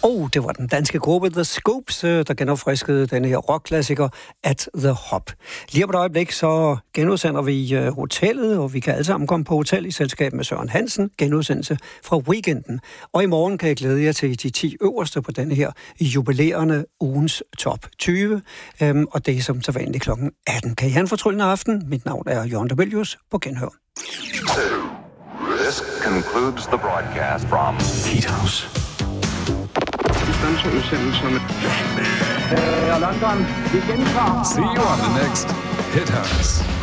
Og det var den danske gruppe The Scoops, der genopfriskede denne her rockklassiker At the Hop. Lige om et øjeblik, så genudsender vi hotellet, og vi kan alle sammen komme på hotel i selskab med Søren Hansen, genudsendelse fra weekenden. Og i morgen kan jeg glæde jer til de 10 øverste på denne her jubilerende ugens top 20, og det er som så vanligt klokken 18. Kan I have en fortryllende aften? Mit navn er Jørgen Dobelius. På genhør. This concludes the broadcast from Heat House. London, vi gentager. See you on the next Hit House.